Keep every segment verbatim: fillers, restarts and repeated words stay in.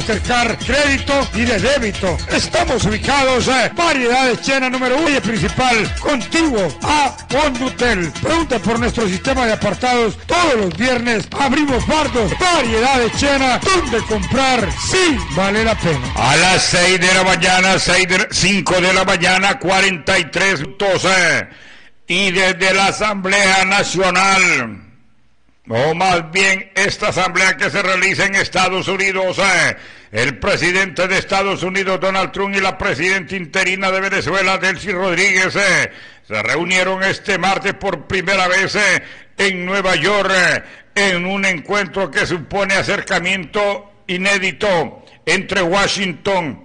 Mastercard, crédito y de débito. Estamos ubicados en eh, Variedades Chena número uno, calle principal, contiguo a Condutel. Pregunta por nuestro sistema de apartados. Todos los viernes abrimos bardos. Variedades Chena, donde comprar sí vale la pena. A las seis de la mañana, seis de, cinco de la mañana, cuarenta y tres minutos. Eh, y desde la Asamblea Nacional, o más bien esta asamblea que se realiza en Estados Unidos, eh, el presidente de Estados Unidos, Donald Trump, y la presidenta interina de Venezuela, Delcy Rodríguez, eh, se reunieron este martes por primera vez eh, en Nueva York, eh, en un encuentro que supone acercamiento inédito entre Washington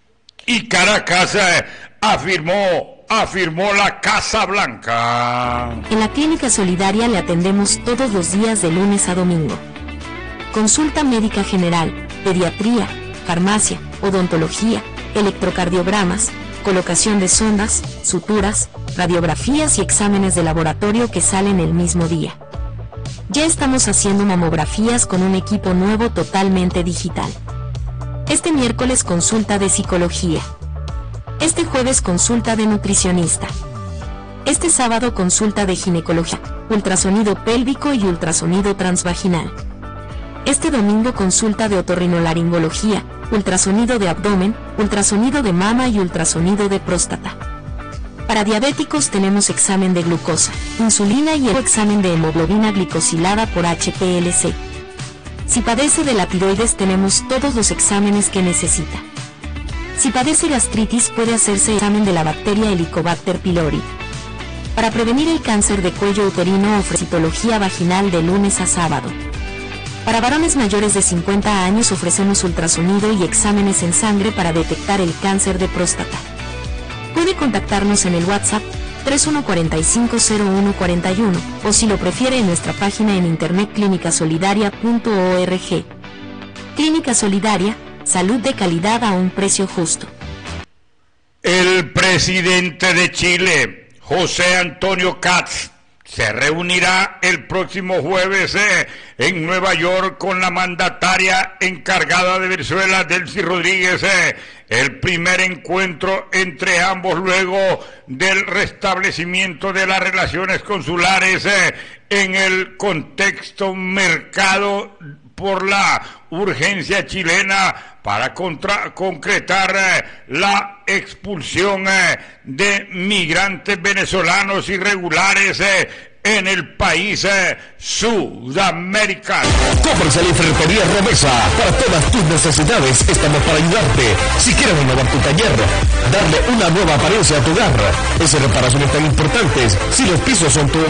y Caracas, eh, afirmó afirmó la Casa Blanca. En la Clínica Solidaria le atendemos todos los días de lunes a domingo. Consulta médica general, pediatría, farmacia, odontología, electrocardiogramas, colocación de sondas, suturas, radiografías y exámenes de laboratorio que salen el mismo día. Ya estamos haciendo mamografías con un equipo nuevo totalmente digital. Este miércoles consulta de psicología. Este jueves consulta de nutricionista. Este sábado consulta de ginecología, ultrasonido pélvico y ultrasonido transvaginal. Este domingo consulta de otorrinolaringología, ultrasonido de abdomen, ultrasonido de mama y ultrasonido de próstata. Para diabéticos tenemos examen de glucosa, insulina y el examen de hemoglobina glicosilada por H P L C. Si padece de la tiroides tenemos todos los exámenes que necesita. Si padece gastritis puede hacerse examen de la bacteria Helicobacter pylori. Para prevenir el cáncer de cuello uterino ofrece citología vaginal de lunes a sábado. Para varones mayores de cincuenta años ofrecemos ultrasonido y exámenes en sangre para detectar el cáncer de próstata. Puede contactarnos en el WhatsApp tres uno cuatro cinco cero uno cuatro uno o si lo prefiere en nuestra página en internet clínica solidaria punto org. Clínica Solidaria, salud de calidad a un precio justo. El presidente de Chile, José Antonio Kast, se reunirá el próximo jueves eh, en Nueva York con la mandataria encargada de Venezuela, Delcy Rodríguez, eh, el primer encuentro entre ambos luego del restablecimiento de las relaciones consulares eh, en el contexto mercado por la urgencia chilena para contra, concretar eh, la expulsión eh, de migrantes venezolanos irregulares eh, en el país eh, sudamericano. Comercial y Ferretería Romesa, para todas tus necesidades estamos para ayudarte. Si quieres renovar tu taller, darle una nueva apariencia a tu hogar, esas reparaciones tan importantes, si los pisos son tu